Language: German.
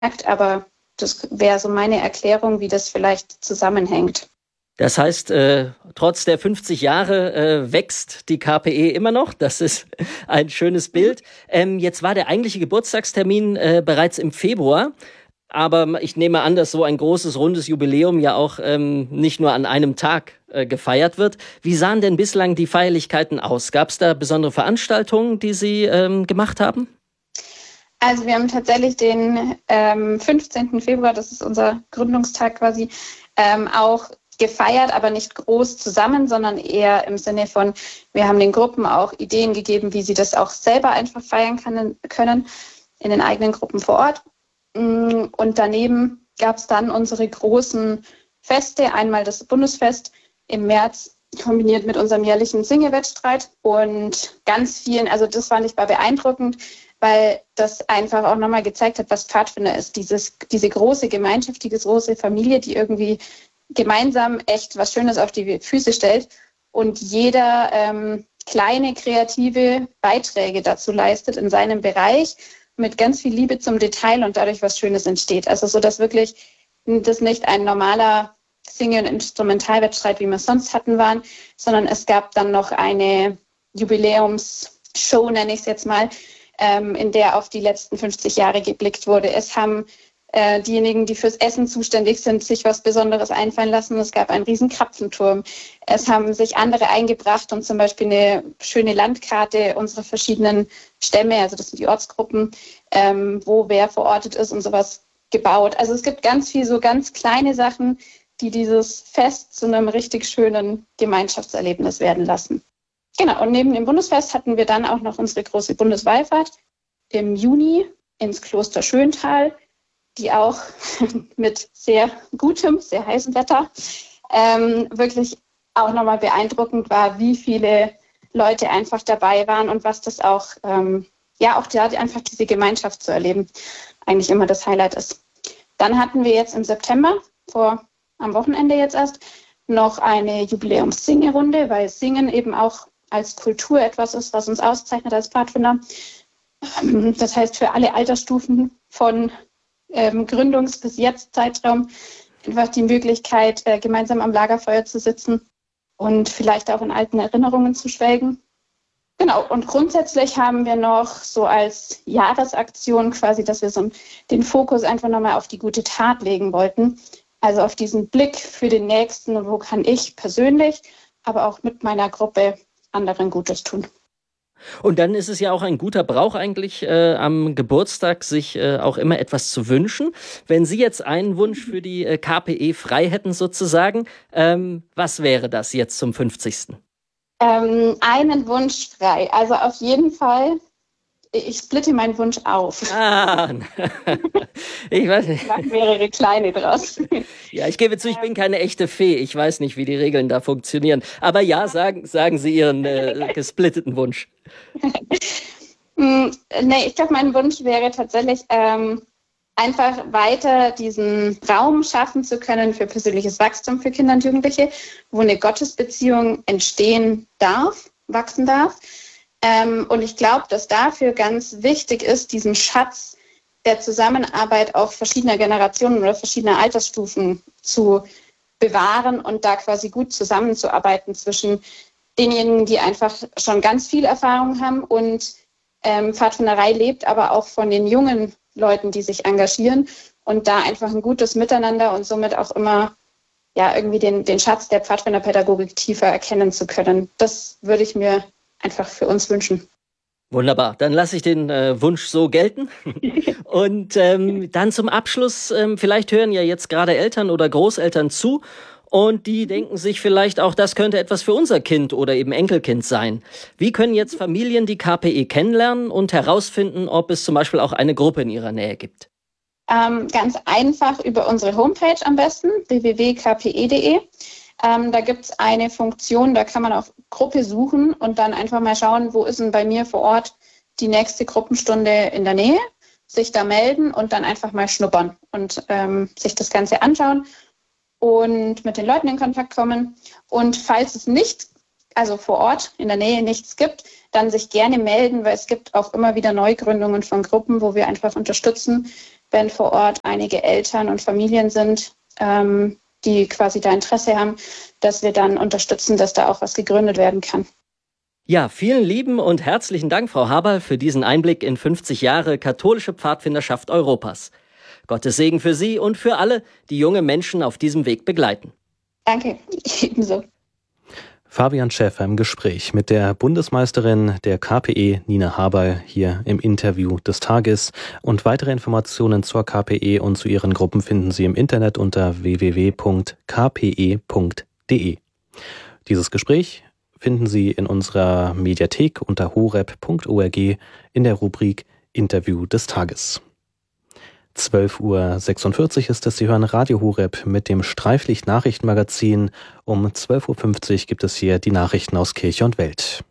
aber das wäre so meine Erklärung, wie das vielleicht zusammenhängt. Das heißt, trotz der 50 Jahre wächst die KPE immer noch. Das ist ein schönes Bild. Jetzt war der eigentliche Geburtstagstermin bereits im Februar. Aber ich nehme an, dass so ein großes, rundes Jubiläum ja auch nicht nur an einem Tag gefeiert wird. Wie sahen denn bislang die Feierlichkeiten aus? Gab es da besondere Veranstaltungen, die Sie gemacht haben? Also wir haben tatsächlich den 15. Februar, das ist unser Gründungstag quasi, auch gefeiert, aber nicht groß zusammen, sondern eher im Sinne von, wir haben den Gruppen auch Ideen gegeben, wie sie das auch selber einfach feiern können in den eigenen Gruppen vor Ort. Und daneben gab es dann unsere großen Feste, einmal das Bundesfest im März, kombiniert mit unserem jährlichen Singewettstreit und ganz vielen, also das fand ich beeindruckend, weil das einfach auch nochmal gezeigt hat, was Pfadfinder ist. Diese große Gemeinschaft, diese große Familie, die irgendwie gemeinsam echt was Schönes auf die Füße stellt und jeder kleine kreative Beiträge dazu leistet in seinem Bereich mit ganz viel Liebe zum Detail und dadurch was Schönes entsteht. Also so, dass wirklich das nicht ein normaler Singe- und Instrumentalwettstreit, wie wir es sonst hatten, waren, sondern es gab dann noch eine Jubiläumsshow, nenne ich es jetzt mal, in der auf die letzten 50 Jahre geblickt wurde. Es haben diejenigen, die fürs Essen zuständig sind, sich was Besonderes einfallen lassen. Es gab einen riesen Krapfenturm. Es haben sich andere eingebracht und zum Beispiel eine schöne Landkarte unserer verschiedenen Stämme, also das sind die Ortsgruppen, wo wer verortet ist und sowas gebaut. Also es gibt ganz viel so ganz kleine Sachen, die dieses Fest zu einem richtig schönen Gemeinschaftserlebnis werden lassen. Genau, und neben dem Bundesfest hatten wir dann auch noch unsere große Bundeswallfahrt im Juni ins Kloster Schöntal, die auch mit sehr gutem, sehr heißem Wetter wirklich auch nochmal beeindruckend war, wie viele Leute einfach dabei waren und was das auch, auch da einfach diese Gemeinschaft zu erleben, eigentlich immer das Highlight ist. Dann hatten wir jetzt im September, am Wochenende jetzt erst, noch eine Jubiläums-Singerunde, weil Singen eben auch als Kultur etwas ist, was uns auszeichnet als Pfadfinder. Das heißt, für alle Altersstufen von Gründungs- bis jetzt Zeitraum einfach die Möglichkeit, gemeinsam am Lagerfeuer zu sitzen und vielleicht auch in alten Erinnerungen zu schwelgen. Genau, und grundsätzlich haben wir noch so als Jahresaktion quasi, dass wir so den Fokus einfach nochmal auf die gute Tat legen wollten. Also auf diesen Blick für den Nächsten und wo kann ich persönlich, aber auch mit meiner Gruppe anderen Gutes tun. Und dann ist es ja auch ein guter Brauch eigentlich am Geburtstag, sich auch immer etwas zu wünschen. Wenn Sie jetzt einen Wunsch für die KPE frei hätten sozusagen, was wäre das jetzt zum 50.? Einen Wunsch frei. Also auf jeden Fall, ich splitte meinen Wunsch auf. Ich weiß nicht. Ich mache mehrere kleine draus. Ja, ich gebe zu, ich bin keine echte Fee. Ich weiß nicht, wie die Regeln da funktionieren. Aber ja, sagen Sie Ihren gesplitteten Wunsch. Nee, ich glaube, mein Wunsch wäre tatsächlich, einfach weiter diesen Raum schaffen zu können für persönliches Wachstum für Kinder und Jugendliche, wo eine Gottesbeziehung entstehen darf, wachsen darf. Und ich glaube, dass dafür ganz wichtig ist, diesen Schatz der Zusammenarbeit auch verschiedener Generationen oder verschiedener Altersstufen zu bewahren und da quasi gut zusammenzuarbeiten zwischen denjenigen, die einfach schon ganz viel Erfahrung haben und Pfadfinderei lebt, aber auch von den jungen Leuten, die sich engagieren und da einfach ein gutes Miteinander und somit auch immer irgendwie den Schatz der Pfadfinderpädagogik tiefer erkennen zu können. Das würde ich mir einfach für uns wünschen. Wunderbar, dann lasse ich den Wunsch so gelten. Und dann zum Abschluss, vielleicht hören ja jetzt gerade Eltern oder Großeltern zu und die denken sich vielleicht auch, das könnte etwas für unser Kind oder eben Enkelkind sein. Wie können jetzt Familien die KPE kennenlernen und herausfinden, ob es zum Beispiel auch eine Gruppe in ihrer Nähe gibt? Ganz einfach über unsere Homepage am besten, www.kpe.de. Da gibt es eine Funktion, da kann man auf Gruppe suchen und dann einfach mal schauen, wo ist denn bei mir vor Ort die nächste Gruppenstunde in der Nähe, sich da melden und dann einfach mal schnuppern und sich das Ganze anschauen und mit den Leuten in Kontakt kommen. Und falls es nicht, also vor Ort in der Nähe nichts gibt, dann sich gerne melden, weil es gibt auch immer wieder Neugründungen von Gruppen, wo wir einfach unterstützen, wenn vor Ort einige Eltern und Familien sind, die quasi da Interesse haben, dass wir dann unterstützen, dass da auch was gegründet werden kann. Ja, vielen lieben und herzlichen Dank, Frau Haberl, für diesen Einblick in 50 Jahre katholische Pfadfinderschaft Europas. Gottes Segen für Sie und für alle, die junge Menschen auf diesem Weg begleiten. Danke, ebenso. Fabian Schäfer im Gespräch mit der Bundesmeisterin der KPE, Nina Haberl, hier im Interview des Tages. Und weitere Informationen zur KPE und zu ihren Gruppen finden Sie im Internet unter www.kpe.de. Dieses Gespräch finden Sie in unserer Mediathek unter horeb.org in der Rubrik Interview des Tages. 12.46 Uhr ist es, Sie hören Radio Horeb mit dem Streiflicht-Nachrichtenmagazin. Um 12.50 Uhr gibt es hier die Nachrichten aus Kirche und Welt.